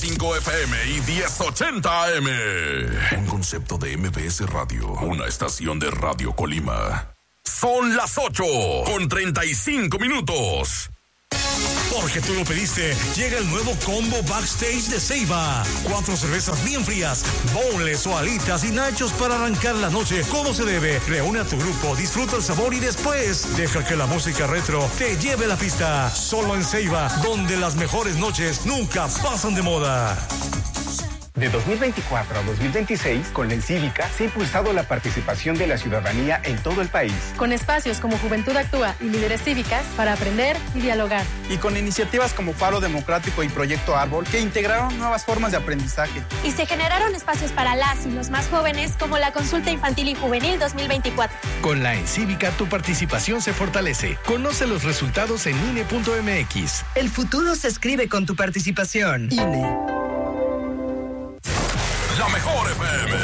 5 FM y 1080 AM. Un concepto de MBS Radio. Una estación de Radio Colima. Son las 8:35. Porque tú lo pediste, llega el nuevo combo backstage de Ceiba. 4 cervezas bien frías, boneless o alitas y nachos para arrancar la noche como se debe. Reúne a tu grupo, disfruta el sabor y después deja que la música retro te lleve a la pista. Solo en Ceiba, donde las mejores noches nunca pasan de moda. De 2024 a 2026, con la Encívica se ha impulsado la participación de la ciudadanía en todo el país. Con espacios como Juventud Actúa y Líderes Cívicas para aprender y dialogar. Y con iniciativas como Faro Democrático y Proyecto Árbol que integraron nuevas formas de aprendizaje. Y se generaron espacios para las y los más jóvenes como la Consulta Infantil y Juvenil 2024. Con la Encívica tu participación se fortalece. Conoce los resultados en INE.mx. El futuro se escribe con tu participación. INE. La mejor FM.